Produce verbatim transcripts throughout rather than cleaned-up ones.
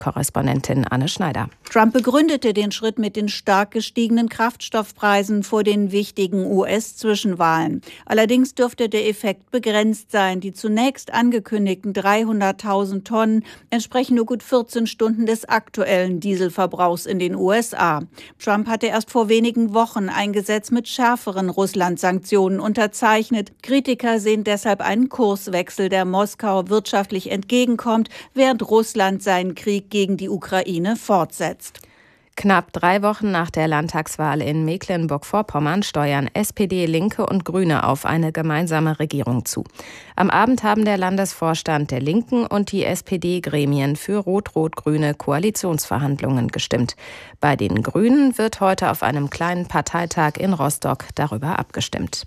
Korrespondentin Anne Schneider. Trump begründete den Schritt mit den stark gestiegenen Kraftstoffpreisen vor den wichtigen U S-Zwischenwahlen. Allerdings dürfte der Effekt begrenzt sein. Die zunächst angekündigten dreihunderttausend Tonnen entsprechen nur gut vierzehn Stunden des aktuellen Dieselverbrauchs in den U S A. Trump hatte erst vor wenigen Wochen ein Gesetz mit schärferen Russland-Sanktionen unterzeichnet. Kritiker sehen deshalb einen Kurswechsel, der Moskau wirtschaftlich entgegenkommt, während Russland seinen Krieg gegen die Ukraine fortsetzt. Knapp drei Wochen nach der Landtagswahl in Mecklenburg-Vorpommern steuern S P D, Linke und Grüne auf eine gemeinsame Regierung zu. Am Abend haben der Landesvorstand der Linken und die S P D-Gremien für rot-rot-grüne Koalitionsverhandlungen gestimmt. Bei den Grünen wird heute auf einem kleinen Parteitag in Rostock darüber abgestimmt.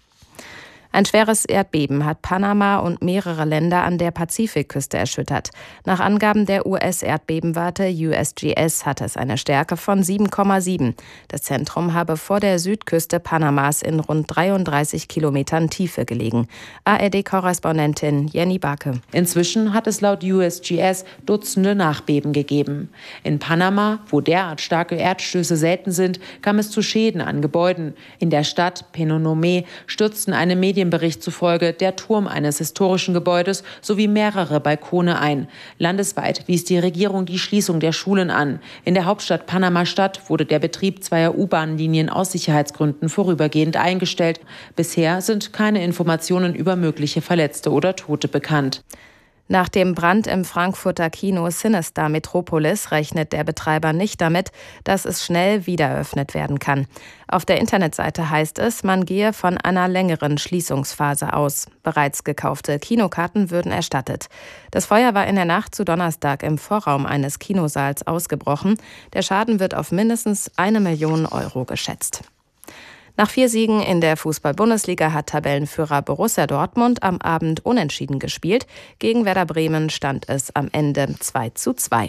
Ein schweres Erdbeben hat Panama und mehrere Länder an der Pazifikküste erschüttert. Nach Angaben der U S-Erdbebenwarte U S G S hatte es eine Stärke von sieben Komma sieben. Das Zentrum habe vor der Südküste Panamas in rund dreiunddreißig Kilometern Tiefe gelegen. A R D-Korrespondentin Jenny Barke. Inzwischen hat es laut U S G S Dutzende Nachbeben gegeben. In Panama, wo derart starke Erdstöße selten sind, kam es zu Schäden an Gebäuden. In der Stadt Penonomé stürzten eine Medien Bericht zufolge der Turm eines historischen Gebäudes sowie mehrere Balkone ein. Landesweit wies die Regierung die Schließung der Schulen an. In der Hauptstadt Panama-Stadt wurde der Betrieb zweier U-Bahn-Linien aus Sicherheitsgründen vorübergehend eingestellt. Bisher sind keine Informationen über mögliche Verletzte oder Tote bekannt. Nach dem Brand im Frankfurter Kino Sinister Metropolis rechnet der Betreiber nicht damit, dass es schnell wieder eröffnet werden kann. Auf der Internetseite heißt es, man gehe von einer längeren Schließungsphase aus. Bereits gekaufte Kinokarten würden erstattet. Das Feuer war in der Nacht zu Donnerstag im Vorraum eines Kinosaals ausgebrochen. Der Schaden wird auf mindestens eine Million Euro geschätzt. Nach vier Siegen in der Fußball-Bundesliga hat Tabellenführer Borussia Dortmund am Abend unentschieden gespielt. Gegen Werder Bremen stand es am Ende zwei zu zwei.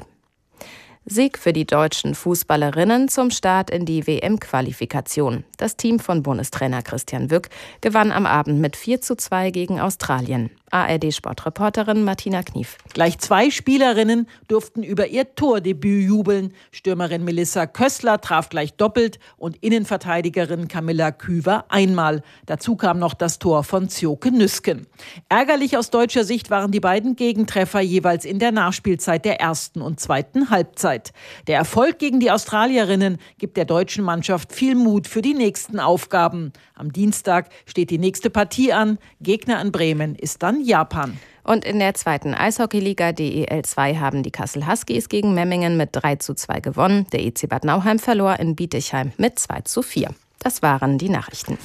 Sieg für die deutschen Fußballerinnen zum Start in die W M-Qualifikation. Das Team von Bundestrainer Christian Wück gewann am Abend mit vier zu zwei gegen Australien. A R D-Sportreporterin Martina Knief. Gleich zwei Spielerinnen durften über ihr Tordebüt jubeln. Stürmerin Melissa Kössler traf gleich doppelt und Innenverteidigerin Camilla Küver einmal. Dazu kam noch das Tor von Zjoke Nüsken. Ärgerlich aus deutscher Sicht waren die beiden Gegentreffer jeweils in der Nachspielzeit der ersten und zweiten Halbzeit. Der Erfolg gegen die Australierinnen gibt der deutschen Mannschaft viel Mut für die nächsten Aufgaben. Am Dienstag steht die nächste Partie an. Gegner in Bremen ist dann Japan. Und in der zweiten Eishockeyliga D E L zwei haben die Kassel Huskies gegen Memmingen mit drei zu zwei gewonnen. Der E C Bad Nauheim verlor in Bietigheim mit zwei zu vier. Das waren die Nachrichten.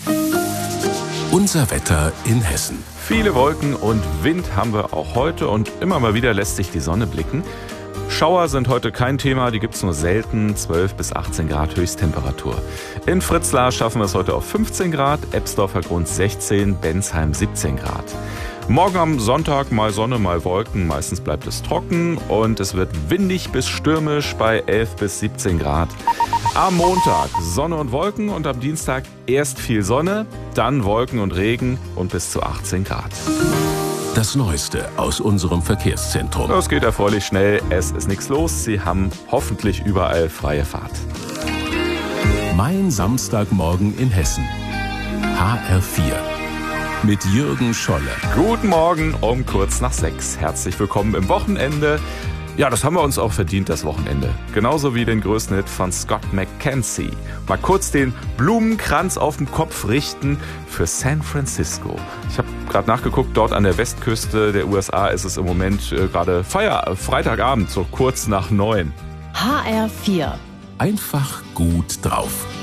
Unser Wetter in Hessen. Viele Wolken und Wind haben wir auch heute und immer mal wieder lässt sich die Sonne blicken. Schauer sind heute kein Thema, die gibt es nur selten, zwölf bis achtzehn Grad Höchsttemperatur. In Fritzlar schaffen wir es heute auf fünfzehn Grad, Ebsdorfer Grund sechzehn, Bensheim siebzehn Grad. Morgen am Sonntag mal Sonne, mal Wolken, meistens bleibt es trocken und es wird windig bis stürmisch bei elf bis siebzehn Grad. Am Montag Sonne und Wolken und am Dienstag erst viel Sonne, dann Wolken und Regen und bis zu achtzehn Grad. Das Neueste aus unserem Verkehrszentrum. Das geht erfreulich schnell, es ist nichts los, Sie haben hoffentlich überall freie Fahrt. Mein Samstagmorgen in Hessen. H R vier. Mit Jürgen Scholle. Guten Morgen um kurz nach sechs. Herzlich willkommen im Wochenende. Ja, das haben wir uns auch verdient, das Wochenende. Genauso wie den größten Hit von Scott McKenzie. Mal kurz den Blumenkranz auf den Kopf richten für San Francisco. Ich habe gerade nachgeguckt, dort an der Westküste der U S A ist es im Moment äh, gerade Feier, Freitagabend, so kurz nach neun. H R vier. Einfach gut drauf.